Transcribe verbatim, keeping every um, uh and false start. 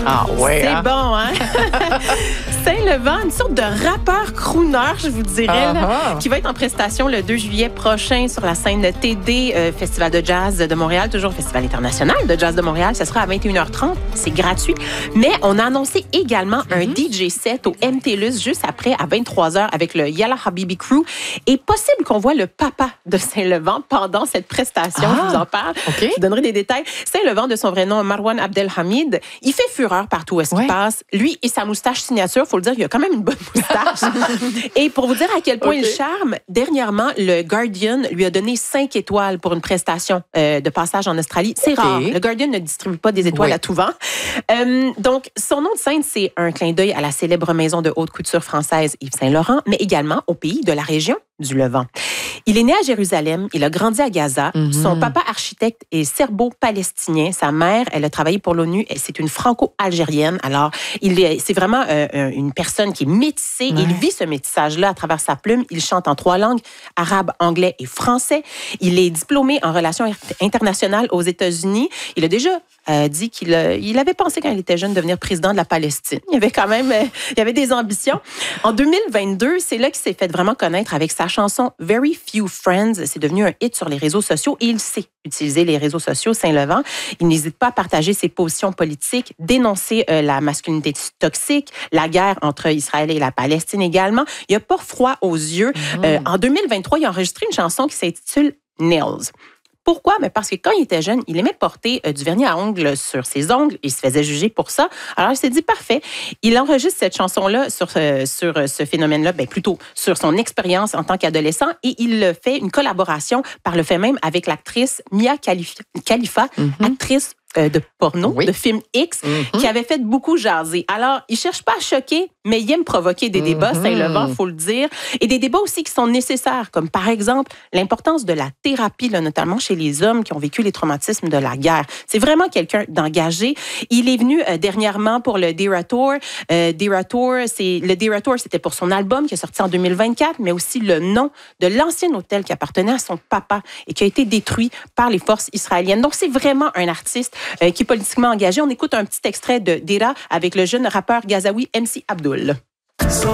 Ah ouais. C'est hein? bon, hein? Saint-Levant, une sorte de rappeur crooner, je vous dirais, là, Uh-huh. qui va être en prestation le deux juillet prochain sur la scène de T D, euh, Festival de jazz de Montréal, toujours Festival international de jazz de Montréal. Ça sera à vingt et une heures trente, c'est gratuit. Mais on a annoncé également mm-hmm. un D J set au M T L U S juste après, à vingt-trois heures, avec le Yalla Habibi Crew. Et possible qu'on voit le papa de Saint-Levant pendant cette prestation. Ah, je vous en parle. Okay. Je vous donnerai des détails. Saint-Levant, de son vrai nom, Marwan Abdelhamid, il fait fureur partout où est-ce qu'il ouais. passe. Lui et sa moustache signature, faut le dire, il a quand même une bonne moustache. Et pour vous dire à quel point okay. il charme, dernièrement, le Guardian lui a donné cinq étoiles pour une prestation euh, de passage en Australie. C'est okay. rare. Le Guardian ne distribue pas des étoiles oui. à tout vent. Euh, donc, son nom de scène, c'est un clin d'œil à la célèbre maison de haute couture française Yves Saint-Laurent, mais également au pays de la région du Levant. Il est né à Jérusalem, il a grandi à Gaza. Mm-hmm. Son papa architecte est serbo-palestinien. Sa mère, elle a travaillé pour l'ONU. C'est une franco-algérienne. Alors, il est, c'est vraiment euh, une personne qui est métissée. Ouais. Il vit ce métissage-là à travers sa plume. Il chante en trois langues, arabe, anglais et français. Il est diplômé en relations internationales aux États-Unis. Il a déjà euh, dit qu'il euh, il avait pensé quand il était jeune devenir président de la Palestine. Il avait quand même, euh, il avait des ambitions. En deux mille vingt-deux, c'est là qu'il s'est fait vraiment connaître avec sa chanson Very Few Friends. C'est devenu un hit sur les réseaux sociaux et il sait utiliser les réseaux sociaux, Saint-Levant. Il n'hésite pas à partager ses positions politiques, dénoncer euh, la masculinité toxique, la guerre entre Israël et la Palestine également. Il n'a pas froid aux yeux. Mmh. Euh, en deux mille vingt-trois, il a enregistré une chanson qui s'intitule Nails. Pourquoi? Mais parce que quand il était jeune, il aimait porter euh, du vernis à ongles sur ses ongles. Il se faisait juger pour ça. Alors, il s'est dit, parfait. Il enregistre cette chanson-là sur, euh, sur euh, ce phénomène-là, ben, plutôt sur son expérience en tant qu'adolescent. Et il fait une collaboration par le fait même avec l'actrice Mia Khalifa, Khalifa mm-hmm. actrice euh, de porno, oui. de film X, mm-hmm. qui avait fait beaucoup jaser. Alors, il cherche pas à choquer, mais il aime provoquer des débats, mm-hmm. Saint-Levant, il faut le dire. Et des débats aussi qui sont nécessaires, comme par exemple l'importance de la thérapie, là, notamment chez les hommes qui ont vécu les traumatismes de la guerre. C'est vraiment quelqu'un d'engagé. Il est venu euh, dernièrement pour le Dera Tour. Euh, Dera Tour, c'est, le Dera Tour, c'était pour son album qui est sorti en deux mille vingt-quatre, mais aussi le nom de l'ancien hôtel qui appartenait à son papa et qui a été détruit par les forces israéliennes. Donc, c'est vraiment un artiste euh, qui est politiquement engagé. On écoute un petit extrait de Dera avec le jeune rappeur gazaoui M C Abdul.